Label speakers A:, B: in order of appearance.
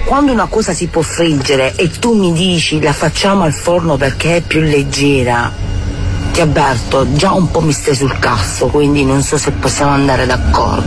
A: quando una cosa si può friggere e tu mi dici la facciamo al forno perché è più leggera, ti avverto, già un po' mi stai sul cazzo, quindi non so se possiamo andare d'accordo.